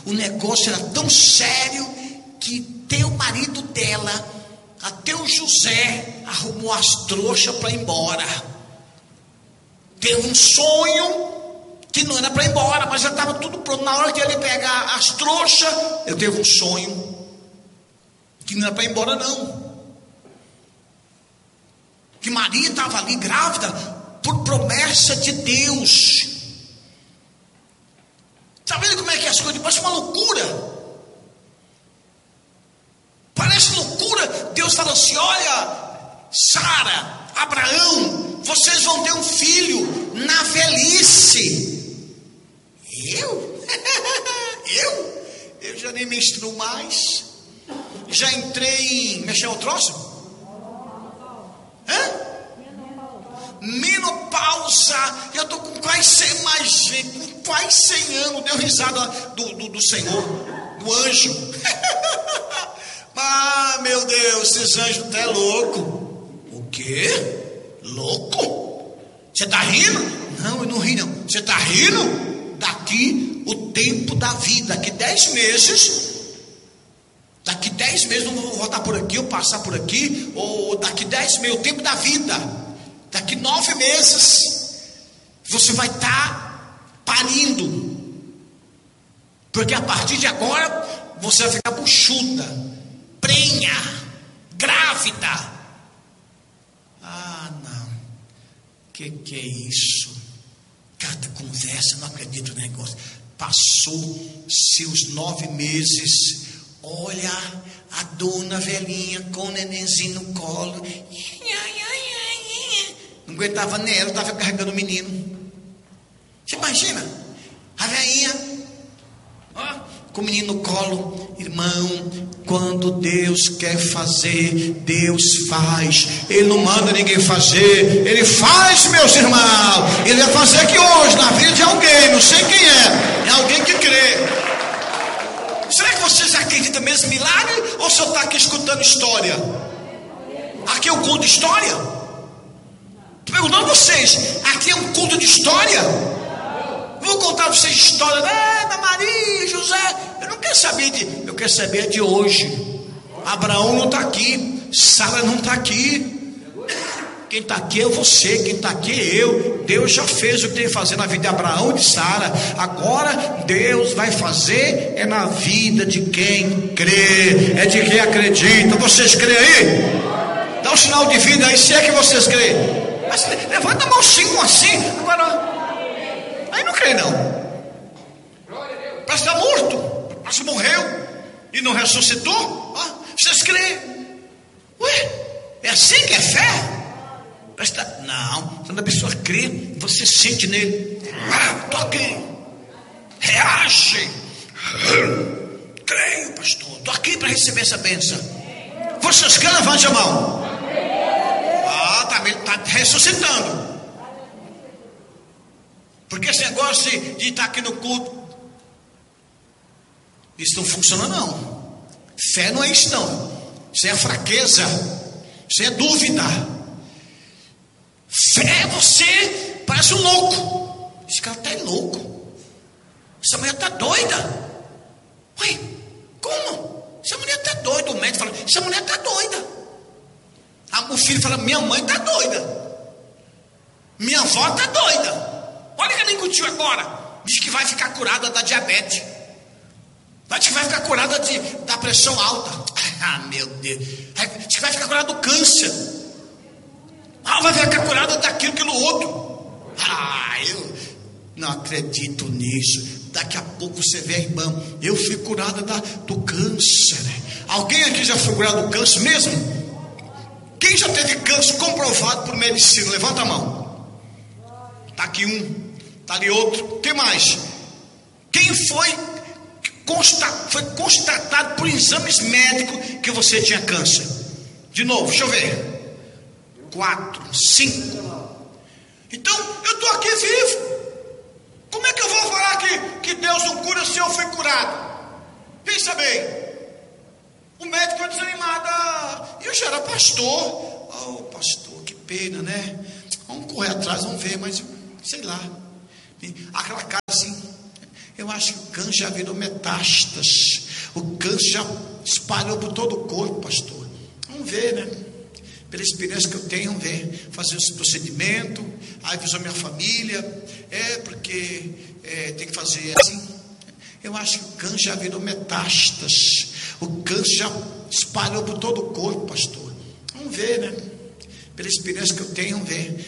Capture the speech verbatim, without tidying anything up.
O negócio era tão sério que teu marido dela, até o José, arrumou as trouxas para ir embora. Teve um sonho que não era para ir embora, mas já estava tudo pronto. Na hora de ele pegar as trouxas, eu teve um sonho que não era para ir embora não. Que Maria estava ali grávida por promessa de Deus. Está vendo como é que as coisas, parece uma loucura. Parece loucura. Deus fala assim: olha, Sara, Abraão, vocês vão ter um filho na velhice. Eu? Eu? Eu já nem menstruo mais. Já entrei em... mexer o troço? Hã? Menopausa. Eu estou com quase cem, mais gente, com quase cem anos. Deu risada do, do, do Senhor, do anjo. Ah, meu Deus, esses anjos até louco. O quê? Louco? Você está rindo? Não, eu não ri não. Você está rindo? Daqui o tempo da vida, daqui dez meses. Daqui dez meses, não vou voltar por aqui, ou passar por aqui, ou daqui dez meses, o tempo da vida. Daqui nove meses, você vai estar parindo. Porque a partir de agora, você vai ficar buchuda, prenha, grávida. Ah, não. Que que é isso? Cada conversa, não acredito no negócio. Passou-se os nove meses. Olha, a dona velhinha com o nenenzinho no colo. Não aguentava nem ela, estava carregando o menino. Você imagina? A velhinha, ó, com o menino no colo. Irmão, quando Deus quer fazer, Deus faz. Ele não manda ninguém fazer, Ele faz, meus irmãos. Ele vai fazer aqui hoje, na vida de alguém, não sei quem é. É alguém que crê. Será que vocês acreditam mesmo em milagre? Ou só está aqui escutando história? Aqui é um culto de história? Estou perguntando a vocês, aqui é um culto de história? Vou contar para vocês história da Ana Maria, José. Eu não quero saber de, eu quero saber de hoje. Abraão não está aqui, Sara não está aqui. Quem está aqui é você, quem está aqui é eu. Deus já fez o que tem que fazer na vida de Abraão e de Sara. Agora Deus vai fazer é na vida de quem crê, é de quem acredita. Vocês creem aí? Dá um sinal de vida aí, se é que vocês creem. Mas levanta a mão assim, assim. Agora, aí não crê não. Parece que está morto, parece que morreu e não ressuscitou. Ah, vocês creem? Ué, é assim que é fé? Não, quando a pessoa crê, você sente nele. Ah, toque, reage. Creio, pastor, estou aqui para receber essa bênção. Vocês creem? Levante a mão. Ah, está tá ressuscitando. Porque esse negócio de, de estar aqui no culto, isso não funciona não. Fé não é isso não. Isso é fraqueza, isso é dúvida. Fé, você parece um louco. Esse cara está louco. Essa mulher está doida. Ué, como? Essa mulher está doida. O médico fala, essa mulher está doida. O filho fala, minha mãe está doida. Minha avó está doida. Olha que ela incutiu agora. Diz que vai ficar curada da diabetes. Diz que vai ficar curada de, da pressão alta. Ah, meu Deus. Diz que vai ficar curada do câncer. Ah, vai ficar curada daquilo, aquilo outro. Ah, eu não acredito nisso. Daqui a pouco você vê, irmão, eu fui curada da, do câncer. Alguém aqui já foi curado do câncer mesmo? Quem já teve câncer comprovado por medicina? Levanta a mão. Está aqui um, está ali outro. Quem mais? Quem foi, consta, foi constatado por exames médicos que você tinha câncer? De novo, deixa eu ver. Quatro, cinco. Então eu estou aqui vivo. Como é que eu vou falar que, que Deus não cura se eu fui curado? Pensa bem. O médico foi desanimado. Eu já era pastor. Oh, pastor, que pena, né? Vamos correr atrás, vamos ver, mas sei lá. Aquela cara assim. Eu acho que o câncer já virou metástase. O câncer já espalhou por todo o corpo, pastor. Vamos ver, né? Pela experiência que eu tenho, vamos ver. Fazer esse procedimento. Aí avisou minha família. É, porque é, tem que fazer assim. Eu acho que o câncer já virou metástase. O câncer já espalhou por todo o corpo, pastor. Vamos ver, né? Pela experiência que eu tenho, vamos ver.